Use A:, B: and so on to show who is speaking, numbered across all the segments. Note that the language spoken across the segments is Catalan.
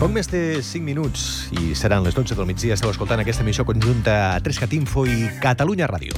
A: Poc més de 5 minuts i seran les 12 del migdia. Esteu escoltant aquesta emissió conjunta a 3cat Info i Catalunya Ràdio.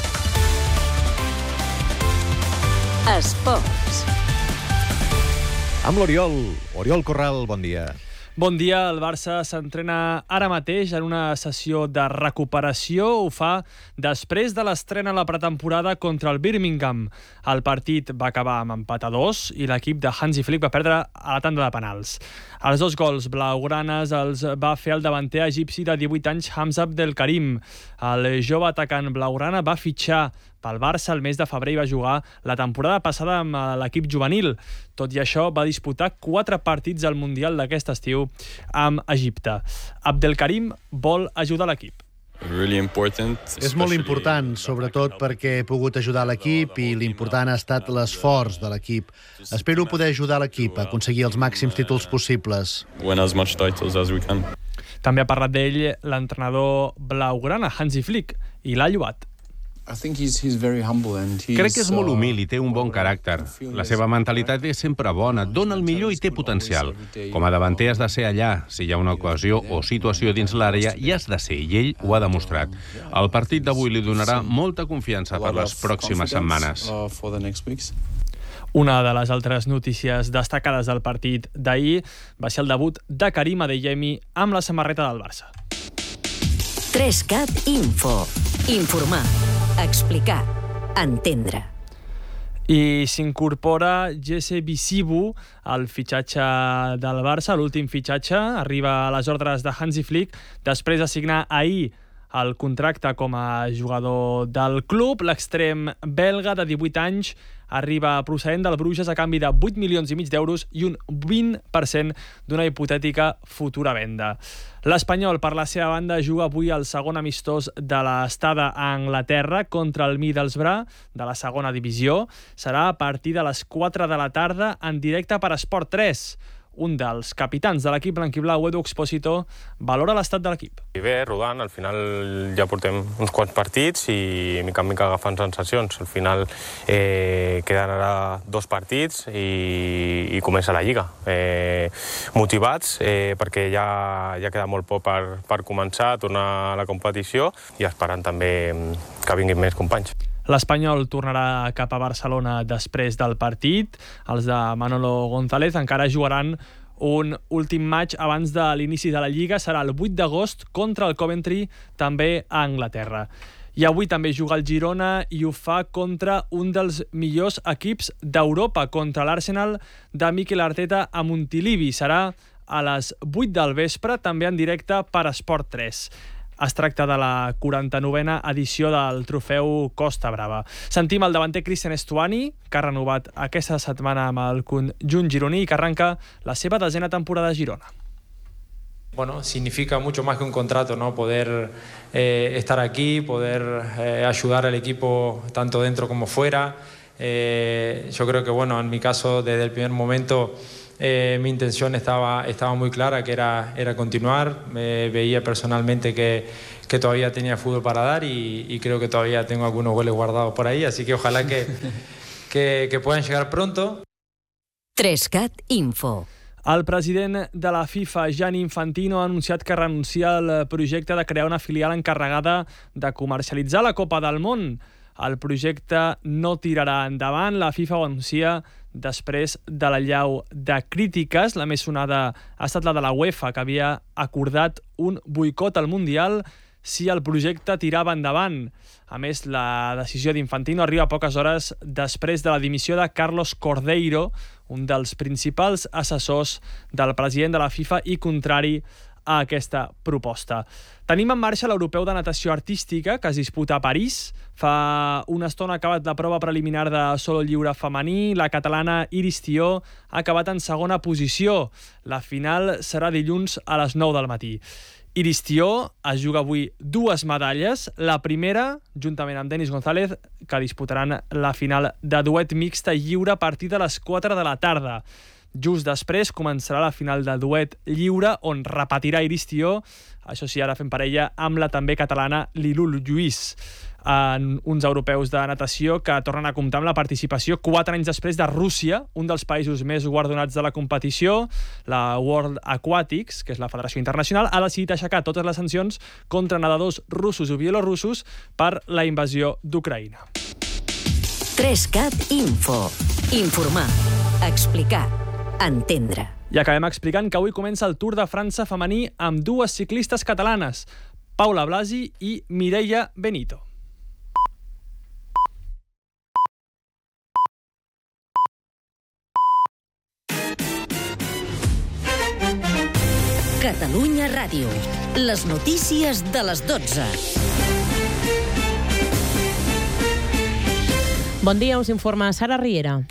B: Esports.
A: Amb l'Oriol Corral, bon dia.
C: Bon dia, el Barça s'entrena ara mateix en una sessió de recuperació. Ho fa després de l'estrena a la pretemporada contra el Birmingham. El partit va acabar amb empat a 2 i l'equip de Hansi Flick va perdre a la tanda de penals. Els 2 gols blaugranes els va fer el davanter egipci de 18 anys Hamza Abdelkarim. El jove atacant blaugrana va fitxar pel Barça el mes de febrer i va jugar la temporada passada amb l'equip juvenil. Tot i això, va disputar 4 partits al Mundial d'aquest estiu amb Egipte. Abdelkarim vol ajudar l'equip.
D: És molt important, sobretot perquè he pogut ajudar l'equip i l'important ha estat l'esforç de l'equip. Espero poder ajudar l'equip a aconseguir els màxims títols possibles.
C: També ha parlat d'ell l'entrenador blaugrana, Hansi Flick, i l'ha lloat.
E: Crec que és molt humil i té un bon caràcter. La seva mentalitat és sempre bona, dona el millor i té potencial. Com a davanter has de ser allà. Si hi ha una ocasió o situació dins l'àrea, hi has de ser, i ell ho ha demostrat. El partit d'avui li donarà molta confiança per les pròximes setmanes.
C: Una de les altres notícies destacades del partit d'ahir va ser el debut de Karim Adeyemi amb la samarreta del Barça.
B: 3cat Info. Informar, explicar, entendre.
C: I s'incorpora Jesse Bisibu al fitxatge del Barça. L'últim fitxatge arriba a les ordres de Hansi Flick després de signar ahir el contracte com a jugador del club. L'extrem belga de 18 anys arriba procedent del Bruges a canvi de 8,5 milions d'euros i un 20% d'una hipotètica futura venda. L'Espanyol, per la seva banda, juga avui el segon amistós de l'estada a Anglaterra contra el Middlesbrough de la segona divisió. Serà a partir de les 4 de la tarda en directe per Esport 3. Un dels capitans de l'equip blanquiblau, Edu Expósito, valora l'estat de l'equip.
F: I bé, rodant, al final ja portem uns quants partits i mica en mica agafant sensacions. Al final queden ara 2 partits i comença la Lliga. Motivats perquè ja queda molt poc per començar a tornar a la competició i esperant també que vinguin més companys.
C: L'Espanyol tornarà cap a Barcelona després del partit. Els de Manolo González encara jugaran un últim match abans de l'inici de la Lliga. Serà el 8 d'agost contra el Coventry, també a Anglaterra. I avui també juga el Girona i ho fa contra un dels millors equips d'Europa, contra l'Arsenal de Mikel Arteta a Montilivi. Serà a les 8 del vespre, també en directe per Esport 3. Es tracta de la 49a edició del trofeu Costa Brava. Sentim el davanter Cristian Stuani, que ha renovat aquesta setmana amb el conjunt gironí i que arranca la seva 10ª temporada a Girona.
G: Bueno, significa mucho más que un contrato, ¿no? Poder estar aquí, poder ayudar al equipo tanto dentro como fuera. Yo creo que, bueno, en mi caso, desde el primer momento, mi intención estaba muy clara, que era continuar. Veía personalmente que todavía tenía fútbol para dar y creo que todavía tengo algunos goles guardados por ahí, así que ojalá que puedan llegar pronto.
B: 3cat Info.
C: El president de la FIFA, Gianni Infantino, ha anunciat que renuncia al projecte de crear una filial encarregada de comercialitzar la Copa del Món. El projecte no tirarà endavant. La FIFA ho anuncia després de l'allau de crítiques. La més sonada ha estat la de la UEFA, que havia acordat un boicot al Mundial si el projecte tirava endavant. A més, la decisió d'Infantino arriba poques hores després de la dimissió de Carlos Cordeiro, un dels principals assessors del president de la FIFA i contrari a aquesta proposta. Tenim en marxa l'Europeu de Natació Artística, que es disputa a París. Fa una estona ha acabat la prova preliminar de solo lliure femení. La catalana Iris Tió ha acabat en segona posició. La final serà dilluns a les 9 del matí. Iris Tió es juga avui 2 medalles. La primera, juntament amb Denis González, que disputaran la final de duet mixta lliure a partir de les 4 de la tarda. Just després començarà la final de duet lliure, on repetirà Iris Tió, això sí, ara fent parella amb la també catalana Lilú Lluís, en uns europeus de natació que tornen a comptar amb la participació 4 anys després de Rússia, un dels països més guardonats de la competició. La World Aquatics, que és la federació internacional, ha decidit aixecar totes les sancions contra nedadors russos o bielorussos per la invasió d'Ucraïna.
B: 3CAT Info. Informar, explicar, entendre.
C: I acabem explicant que avui comença el Tour de França femení amb dues ciclistes catalanes, Paula Blasi i Mireia Benito.
B: Catalunya Ràdio. Les notícies de les 12.
H: Bon dia, us informa Sara Riera.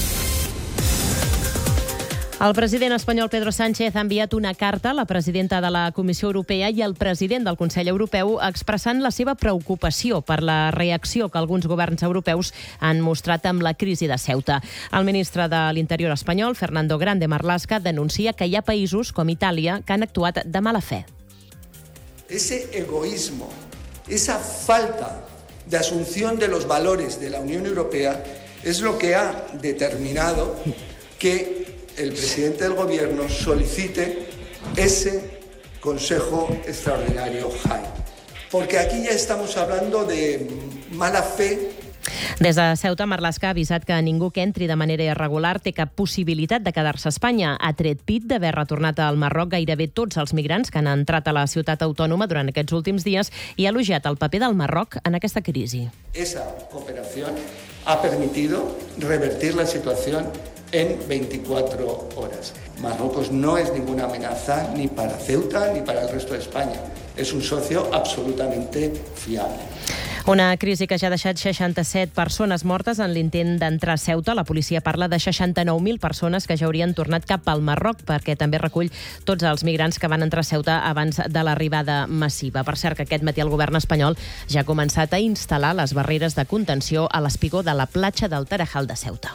H: El president espanyol Pedro Sánchez ha enviat una carta a la presidenta de la Comissió Europea i al president del Consell Europeu expressant la seva preocupació per la reacció que alguns governs europeus han mostrat amb la crisi de Ceuta. El ministre de l'Interior espanyol, Fernando Grande Marlaska, denuncia que hi ha països com Itàlia que han actuat de mala fe.
I: Ese egoísmo, esa falta de asunción de los valores de la Unión Europea es lo que ha determinado que el presidente del gobierno solicite ese Consejo Extraordinario JAI. Porque aquí ya estamos hablando de mala fe.
H: Des de Ceuta, Marlaska ha avisat que ningú que entri de manera irregular té cap possibilitat de quedar-se a Espanya. Ha tret pit d'haver retornat al Marroc gairebé tots els migrants que han entrat a la ciutat autònoma durant aquests últims dies i ha elogiat el paper del Marroc en aquesta crisi.
I: Esa operación ha permitido revertir la situación en 24 horas. Marruecos no es ninguna amenaza ni para Ceuta ni para el resto de España. Es un socio absolutamente fiable.
H: Una crisi que ja ha deixat 67 persones mortes en l'intent d'entrar a Ceuta. La policia parla de 69.000 persones que ja haurien tornat cap al Marroc, perquè també recull tots els migrants que van entrar a Ceuta abans de l'arribada massiva. Per cert, que aquest matí el govern espanyol ja ha començat a instal·lar les barreres de contenció a l'espigó de la platja del Tarajal de Ceuta.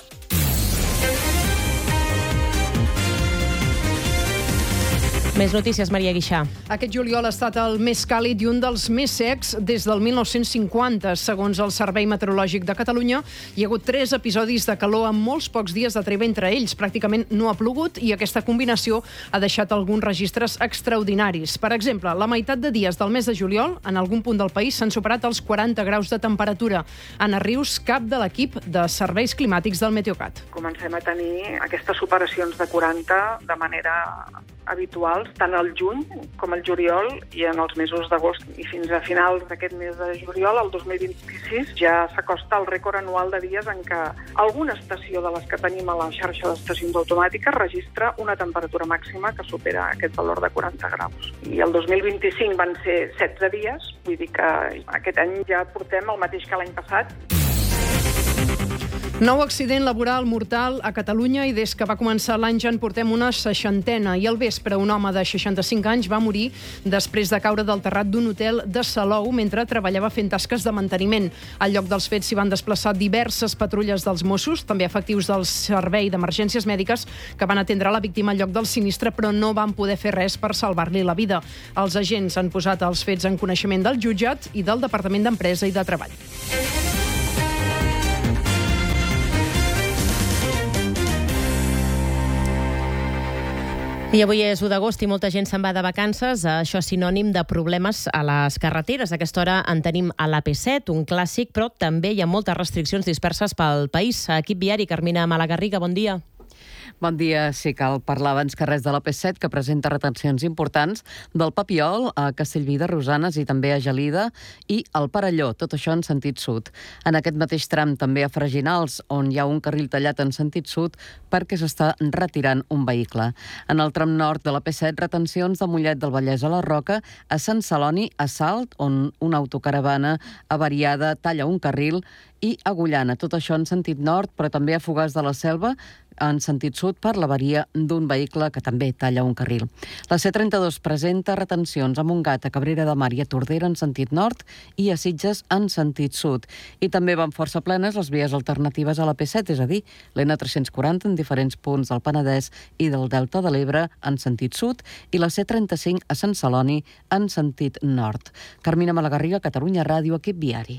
H: Més notícies, Maria Guixà.
J: Aquest juliol ha estat el més càlid i un dels més secs des del 1950. Segons el Servei Meteorològic de Catalunya, hi ha hagut 3 episodis de calor amb molts pocs dies de treva entre ells. Pràcticament no ha plogut i aquesta combinació ha deixat alguns registres extraordinaris. Per exemple, la meitat de dies del mes de juliol, en algun punt del país, s'han superat els 40 graus de temperatura. Anna Rius, cap de l'equip de serveis climàtics del Meteocat.
K: Comencem a tenir aquestes superacions de 40 de manera habituals, tant al juny com al juliol i en els mesos d'agost. I fins a finals d'aquest mes de juliol, el 2026, ja s'acosta el rècord anual de dies en què alguna estació de les que tenim a la xarxa d'estacions automàtiques registra una temperatura màxima que supera aquest valor de 40 graus. I el 2025 van ser 16 dies, vull dir que aquest any ja portem el mateix que l'any passat.
J: Nou accident laboral mortal a Catalunya i des que va començar l'any ja en portem una 60. I al vespre un home de 65 anys va morir després de caure del terrat d'un hotel de Salou mentre treballava fent tasques de manteniment. Al lloc dels fets s'hi van desplaçar diverses patrulles dels Mossos, també efectius del Servei d'Emergències Mèdiques, que van atendre la víctima al lloc del sinistre però no van poder fer res per salvar-li la vida. Els agents han posat els fets en coneixement del jutjat i del Departament d'Empresa i de Treball.
H: I avui és 1 d'agost i molta gent se'n va de vacances. Això és sinònim de problemes a les carreteres. A aquesta hora en tenim a l'AP7, un clàssic, però també hi ha moltes restriccions disperses pel país. Equip viari, Carmina Malagarriga, bon dia.
L: Bon dia. Sí, cal parlar abans que res de l'AP7, que presenta retencions importants del Papiol a Castellví de Rosanes i també a Gelida i al Perelló, tot això en sentit sud. En aquest mateix tram també a Freginals, on hi ha un carril tallat en sentit sud perquè s'està retirant un vehicle. En el tram nord de l'AP7, retencions de Mollet del Vallès a la Roca, a Sant Celoni, a Salt, on una autocaravana avariada talla un carril, i a Agullana. Tot això en sentit nord, però també a Fogars de la Selva, en sentit sud per l'avaria d'un vehicle que també talla un carril. La C32 presenta retencions a Montgat, a Cabrera de Mar i a Tordera en sentit nord i a Sitges en sentit sud. I també van força plenes les vies alternatives a la P7, és a dir, l'N340 en diferents punts del Penedès i del Delta de l'Ebre en sentit sud i la C35 a Sant Celoni en sentit nord. Carmina Malagarriga, Catalunya Ràdio, equip viari.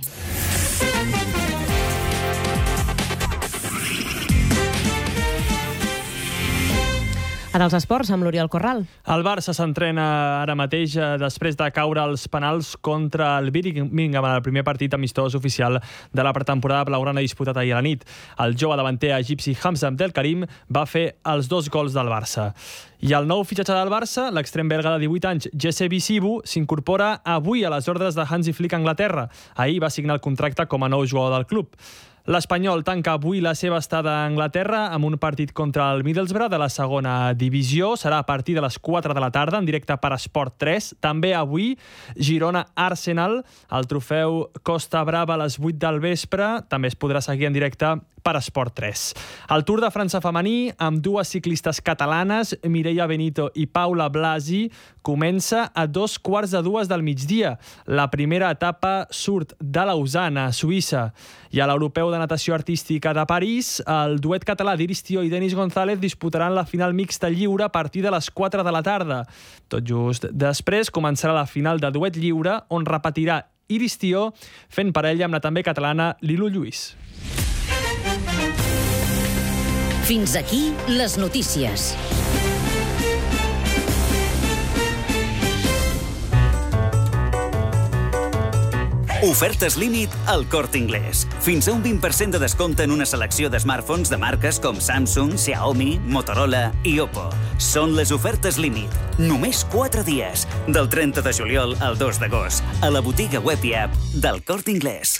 H: Ara els esports, amb l'Oriol Corral.
C: El Barça s'entrena ara mateix després de caure als penals contra el Birmingham en el primer partit amistós oficial de la pretemporada blaugrana disputat ahir a la nit. El jove davanter egipci Hamza Abdelkarim va fer els 2 gols del Barça. I el nou fitxatge del Barça, l'extrem belga de 18 anys, Jesse Bisibu, s'incorpora avui a les ordres de Hansi Flick a Anglaterra. Ahir va signar el contracte com a nou jugador del club. L'Espanyol tanca avui la seva estada a Anglaterra amb un partit contra el Middlesbrough de la segona divisió. Serà a partir de les 4 de la tarda, en directe per Esport 3. També avui, Girona-Arsenal, el trofeu Costa Brava a les 8 del vespre. També es podrà seguir en directe per Esport 3. El Tour de França femení, amb 2 ciclistes catalanes, Mireia Benito i Paula Blasi, comença a 2:15 del migdia. La primera etapa surt de Lausana, Suïssa. I a l'Europeu de Natació Artística de París, el duet català d'Iris Tió i Denis González disputaran la final mixta lliure a partir de les 4 de la tarda. Tot just després començarà la final de duet lliure, on repetirà Iris Tió fent parella amb la també catalana Lilu Lluís.
B: Fins aquí les notícies.
M: Ofertes límit al Corte Inglés. Fins a un 20% de descompte en una selecció de smartphones de marques com Samsung, Xiaomi, Motorola i Oppo. Són les ofertes límit. Només 4 dies, del 30 de juliol al 2 d'agost, a la botiga web i app del Corte Inglés.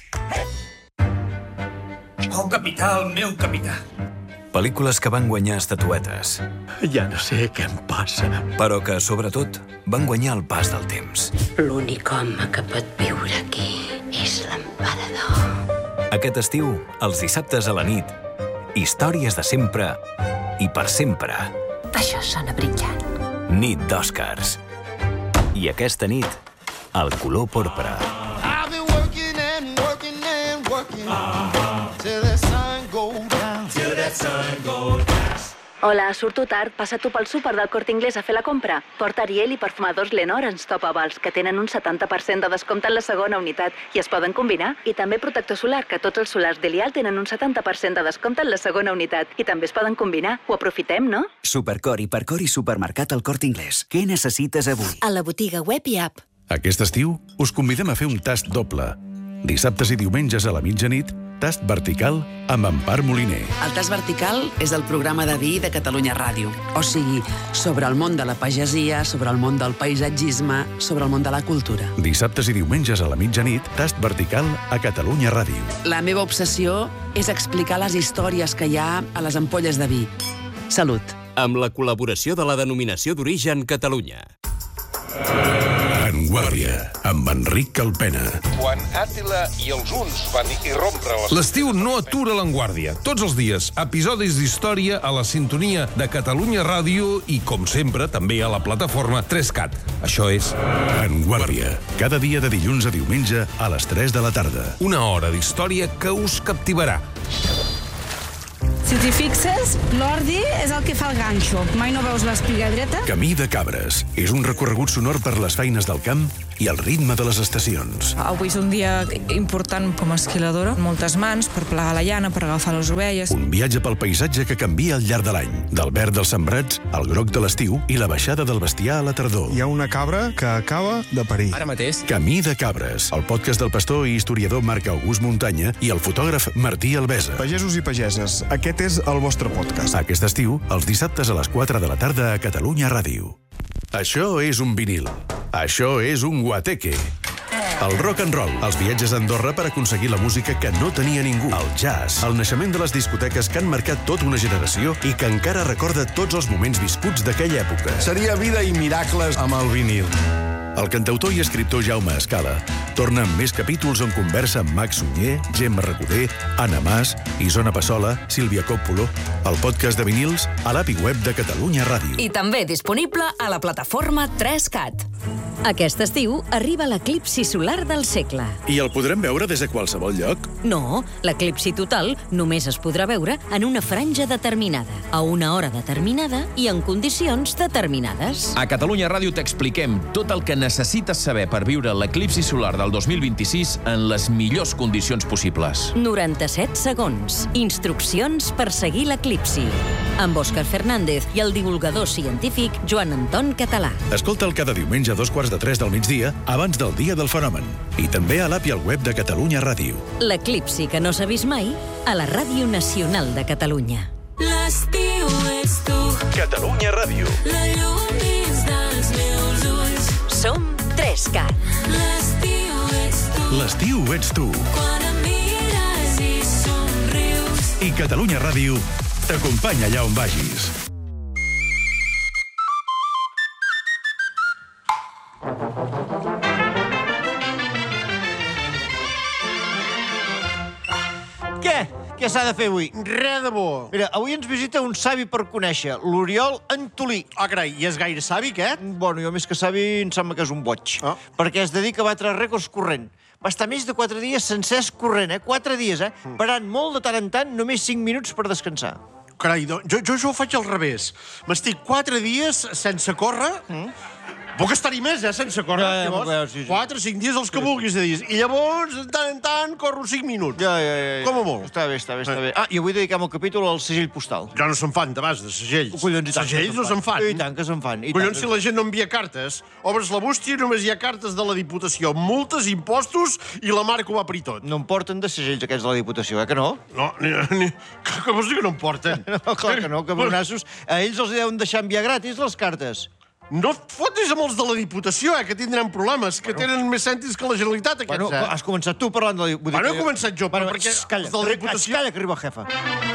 N: Oh, capità, el meu capità.
O: Pel·lícules que van guanyar estatuetes.
N: Ja no sé què em passa.
O: Però que, sobretot, van guanyar el pas del temps.
P: L'únic home que pot viure aquí és l'emperador.
O: Aquest estiu, els dissabtes a la nit, històries de sempre i per sempre.
P: Això sona brillant.
O: Nit d'Oscars. I aquesta nit, el color porpra.
Q: I've been working and working and working till the sun goes down. Till that sun goes down.
R: Hola, surto tard. Passa tu pel súper del Corte Inglés a fer la compra. Porta Ariel i perfumadors Lenore en Stop Avals, que tenen un 70% de descompte en la segona unitat i es poden combinar. I també protector solar, que tots els solars d'Elial tenen un 70% de descompte en la segona unitat i també es poden combinar. Ho aprofitem, no?
M: Supercor i Percor i Supermercat al Corte Inglés. Què necessites avui?
R: A la botiga web i app.
S: Aquest estiu us convidem a fer un tast doble. Dissabtes i diumenges a la mitjanit, Tast Vertical amb Empar Moliner.
T: El Tast Vertical és el programa de vi de Catalunya Ràdio. O sigui, sobre el món de la pagesia, sobre el món del paisatgisme, sobre el món de la cultura.
S: Dissabtes i diumenges a la mitjanit, Tast Vertical a Catalunya Ràdio.
T: La meva obsessió és explicar les històries que hi ha a les ampolles de vi. Salut.
U: Amb la col·laboració de la Denominació d'Origen Catalunya.
S: Vanguardia, amb Enric Calpena.
V: Quan Àtila i els huns van irrompre...
W: L'estiu no atura l'Enguàrdia. Tots els dies, episodis d'història a la sintonia de Catalunya Ràdio i, com sempre, també a la plataforma 3CAT. Això és...
S: Vanguardia, cada dia de dilluns a diumenge a les 3 de la tarda.
W: Una hora d'història que us captivarà.
X: Si t'hi fixes, l'ordi és el que fa el ganxo. Mai no veus l'espiga dreta?
S: Camí de Cabres. És un recorregut sonor per les feines del camp i el ritme de les estacions.
X: Avui és un dia important com a esquiladora. Moltes mans per plegar la llana, per agafar les ovelles.
S: Un viatge pel paisatge que canvia al llarg de l'any. Del verd dels sembrats al groc de l'estiu i la baixada del bestiar a la tardor.
Y: Hi ha una cabra que acaba de parir.
U: Ara mateix.
S: Camí de Cabres. El podcast del pastor i historiador Marc August Muntanya i el fotògraf Martí Albesa.
Y: Pagesos i pageses, aquest és el vostre podcast.
S: Aquest estiu, els dissabtes a les 4 de la tarda a Catalunya Ràdio. Això és un vinil. Això és un guateque. El rock and roll, els viatges a Andorra per aconseguir la música que no tenia ningú. El jazz, el naixement de les discoteques que han marcat tota una generació i que encara recorda tots els moments viscuts d'aquella època.
Y: Seria vida i miracles amb el vinil.
S: El cantautor i escriptor Jaume Escala torna amb més capítols on conversa amb Max Sunyer, Gemma Recoder, Anna Mas, Isona Passola, Sílvia Coppola, el podcast de vinils a l'app i web de Catalunya Ràdio.
B: I també disponible a la plataforma 3CAT. Aquest estiu arriba l'eclipsi solar del segle.
S: I el podrem veure des de qualsevol lloc?
B: No, l'eclipsi total només es podrà veure en una franja determinada, a una hora determinada i en condicions determinades.
A: A Catalunya Ràdio t'expliquem tot el que necessites saber per viure l'eclipsi solar del 2026 en les millors condicions possibles.
B: 97 segons. Instruccions per seguir l'eclipsi. Amb Òscar Fernández i el divulgador científic Joan Anton Català.
S: Escolta'l cada diumenge a 2:45 del migdia, abans del dia del fenomen. I també a l'app i al web de Catalunya Ràdio.
B: L'eclipsi que no s'ha vist mai a la Ràdio Nacional de Catalunya.
D: L'estiu ets tu.
S: Catalunya Ràdio.
D: La llum dins dels meus ulls.
B: Som 3CAT.
D: L'estiu ets tu.
S: L'estiu ets tu.
D: Quan em mires i somrius.
S: I Catalunya Ràdio t'acompanya allà on vagis.
E: Què s'ha de fer avui? Res de bo. Mira, avui ens visita un savi per conèixer, l'Oriol Antolí.
F: Ah, carai, i és gaire savi, aquest?
E: Bueno, jo més que savi em sembla que és un boig. Perquè es dedica a batre rècords corrent. Va estar més de 4 dies sencers corrent, 4 dies, parant molt de tant en tant, només 5 minuts per descansar.
F: Carai, jo ho faig al revés. M'estic 4 dies sense córrer. Puc estar-hi més, sense córrer. 4 o 5 dies els que vulguis de dies. I llavors, de tant en tant, corro 5 minuts. Com a molt.
E: Està bé. Ah, i avui dediquem el capítol al segell postal.
F: Ja no se'n fan, de base, de segells. Segells no se'n fan.
E: I tant que se'n fan.
F: Collons, si la gent no envia cartes, obres la bústia i només hi ha cartes de la Diputació, multes, impostos i la marca ho va per tot.
E: No em porten de segells aquests de la Diputació, que no?
F: No, que vols dir que no em porten?
E: No, clar que no, que bonassos. A ells els deuen deixar enviar gratis les cartes.
F: No et fotis amb els de la Diputació, que tindran problemes, que tenen més cèntims que la Generalitat, aquests.
E: Bueno, has començat tu parlant de la Diputació.
F: Bueno, he començat jo, però perquè els de la Diputació...
E: Calla, que arriba el jefe.